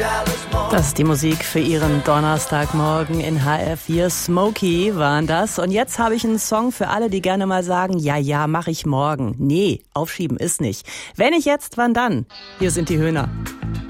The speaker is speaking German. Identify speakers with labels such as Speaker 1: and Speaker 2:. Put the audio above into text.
Speaker 1: Das ist die Musik für Ihren Donnerstagmorgen in HR4. Smokey waren das. Und jetzt habe ich einen Song für alle, die gerne mal sagen, ja, mache ich morgen. Nee, aufschieben ist nicht. Wenn nicht jetzt, wann dann? Hier sind die Höhner.